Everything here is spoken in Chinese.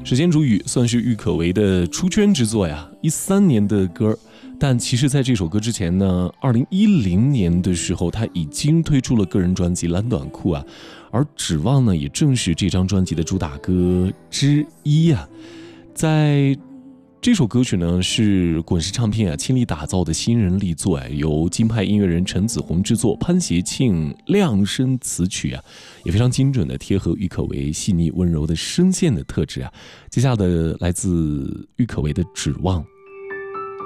时间煮雨算是郁可唯的出圈之作呀，13年的歌。但其实在这首歌之前呢，2010年的时候他已经推出了个人专辑《蓝短裤》啊，而指望呢也正是这张专辑的主打歌之一啊。在这首歌曲呢是滚石唱片倾力打造的新人力作，由金派音乐人陈子红制作，潘协庆量身词曲啊，也非常精准的贴合郁可唯细腻温柔的声线的特质啊。接下来的来自郁可唯的《指望》。